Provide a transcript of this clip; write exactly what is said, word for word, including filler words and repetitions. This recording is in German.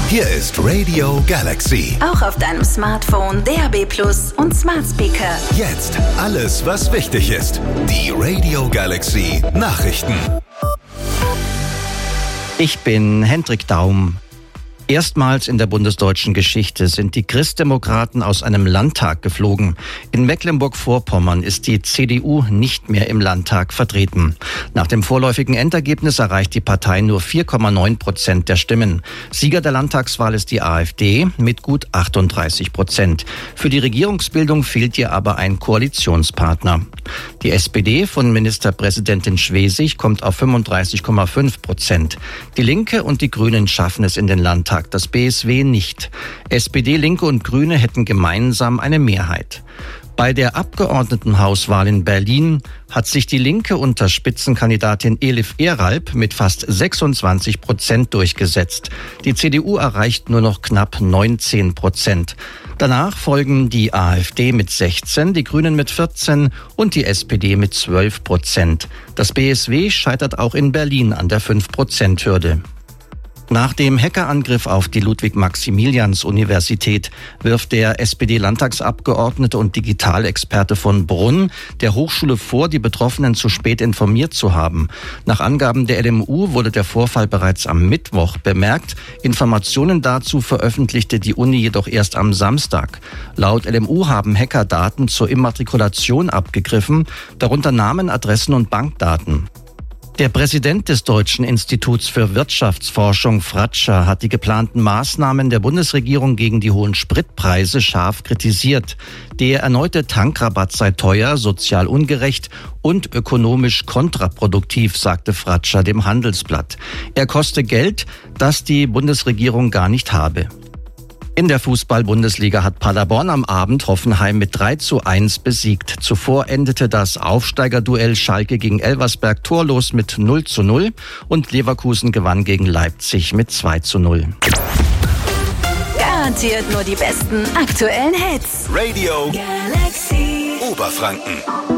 Hier ist Radio Galaxy. Auch auf deinem Smartphone, D A B Plus und Smart Speaker. Jetzt alles, was wichtig ist. Die Radio Galaxy Nachrichten. Ich bin Hendrik Daum. Erstmals in der bundesdeutschen Geschichte sind die Christdemokraten aus einem Landtag geflogen. In Mecklenburg-Vorpommern ist die C D U nicht mehr im Landtag vertreten. Nach dem vorläufigen Endergebnis erreicht die Partei nur vier Komma neun Prozent der Stimmen. Sieger der Landtagswahl ist die AfD mit gut achtunddreißig Prozent. Für die Regierungsbildung fehlt ihr aber ein Koalitionspartner. Die S P D von Ministerpräsidentin Schwesig kommt auf fünfunddreißig Komma fünf Prozent. Die Linke und die Grünen schaffen es in den Landtag, das B S W nicht. S P D, Linke und Grüne hätten gemeinsam eine Mehrheit. Bei der Abgeordnetenhauswahl in Berlin hat sich die Linke unter Spitzenkandidatin Elif Eralp mit fast sechsundzwanzig Prozent durchgesetzt. Die C D U erreicht nur noch knapp neunzehn Prozent. Danach folgen die AfD mit sechzehn, die Grünen mit vierzehn und die S P D mit zwölf Prozent. Das B S W scheitert auch in Berlin an der fünf Prozent Hürde. Nach dem Hackerangriff auf die Ludwig-Maximilians-Universität wirft der S P D-Landtagsabgeordnete und Digitalexperte von Brunn der Hochschule vor, die Betroffenen zu spät informiert zu haben. Nach Angaben der L M U wurde der Vorfall bereits am Mittwoch bemerkt. Informationen dazu veröffentlichte die Uni jedoch erst am Samstag. Laut L M U haben Hacker Daten zur Immatrikulation abgegriffen, darunter Namen, Adressen und Bankdaten. Der Präsident des Deutschen Instituts für Wirtschaftsforschung, Fratscher, hat die geplanten Maßnahmen der Bundesregierung gegen die hohen Spritpreise scharf kritisiert. Der erneute Tankrabatt sei teuer, sozial ungerecht und ökonomisch kontraproduktiv, sagte Fratscher dem Handelsblatt. Er koste Geld, das die Bundesregierung gar nicht habe. In der Fußball-Bundesliga hat Paderborn am Abend Hoffenheim mit drei zu eins besiegt. Zuvor endete das Aufsteigerduell Schalke gegen Elversberg torlos mit null zu null und Leverkusen gewann gegen Leipzig mit zwei zu null. Garantiert nur die besten aktuellen Hits. Radio Galaxy Oberfranken.